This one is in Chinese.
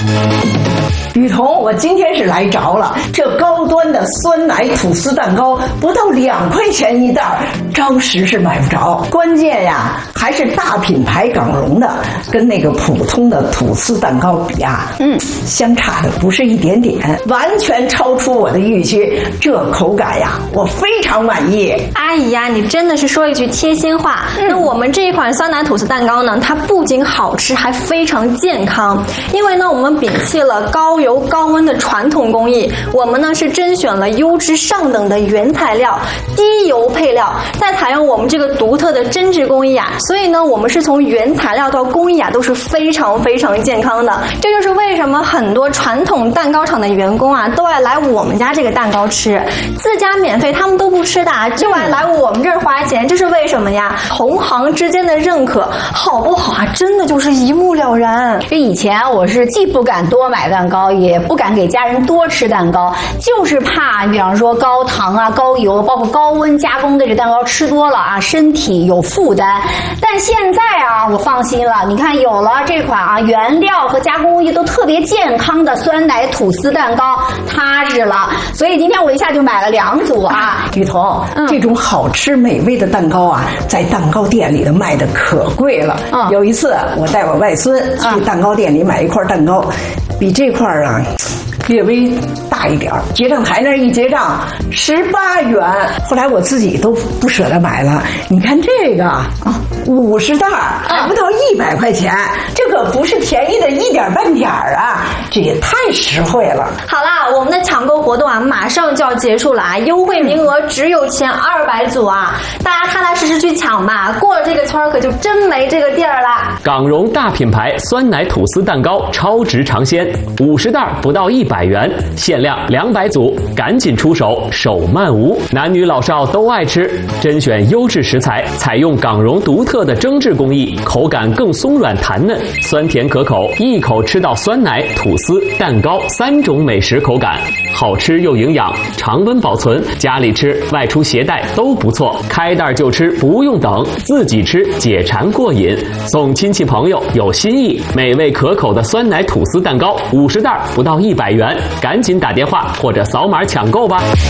雨桐，我今天是来着了。这高端的酸奶吐司蛋糕不到2块钱一袋，着实是买不着。关键呀，还是大品牌港荣的，跟那个普通的吐司蛋糕比啊，相差的不是一点点，完全超出我的预期。这口感呀，我非常满意。 阿姨呀，你真的是说一句贴心话。那我们这一款酸奶吐司蛋糕呢，它不仅好吃，还非常健康。因为呢，我们摒弃了高油高温的传统工艺，我们呢是甄选了优质上等的原材料，低油配料，再采用我们这个独特的针织工艺啊，所以呢，我们是从原材料到工艺啊，都是非常非常健康的。这就是为什么很多传统蛋糕厂的员工啊，都爱来我们家这个蛋糕吃，自家免费他们都不吃的，就爱来我们这儿花钱，这是为什么呀？同行之间的认可，好不好啊？真的就是一目了然。 这以前我是既不敢多买蛋糕，也不敢给家人多吃蛋糕，就是怕比方说高糖啊、高油，包括高温加工的这蛋糕吃多了啊，身体有负担。但现在啊，我放心了，你看有了这款啊，原料和加工工艺都特别健康的酸奶吐司蛋糕，踏实了。所以今天我一下就买了2组啊。 雨桐，这种好吃美味的蛋糕啊，在蛋糕店里的卖的可贵了。有一次我带我外孙去蛋糕店里买一块蛋糕，比这块啊略微大一点，结账台那儿一结账18元，后来我自己都不舍得买了。你看这个啊，50袋还不到100块钱，这可不是便宜的一点半点啊，这也太实惠了。 好啦，我们的抢购活动啊，马上就要结束了啊，优惠名额只有前200组啊，大家踏踏实实去抢吧，过了这个圈可就真没这个地儿了。 港荣大品牌酸奶吐司蛋糕超值尝鲜，50袋不到100元，限量200组，赶紧出手，手慢无。男女老少都爱吃，甄选优质食材，采用港荣独特的蒸制工艺，口感更松软弹嫩，酸甜可口，一口吃到酸奶、吐司、蛋糕3种美食口感，好吃又营养，常温保存，家里吃、外出携带都不错。开袋就吃，不用等，自己吃解馋过瘾，送亲戚朋友有新意，美味可口的酸奶吐司蛋糕50袋不到100元，赶紧打电话或者扫码抢购吧。